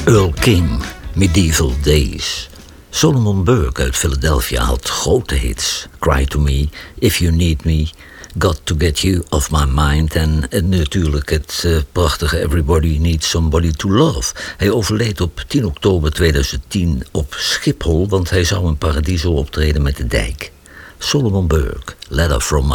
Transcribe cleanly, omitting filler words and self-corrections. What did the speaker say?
Earl King, Medieval Days. Solomon Burke uit Philadelphia had grote hits. Cry to Me, If You Need Me, Got to Get You Off My Mind en natuurlijk het prachtige Everybody Needs Somebody to Love. Hij overleed op 10 oktober 2010 op Schiphol, want hij zou in Paradiso optreden met de Dijk. Solomon Burke, Letter from My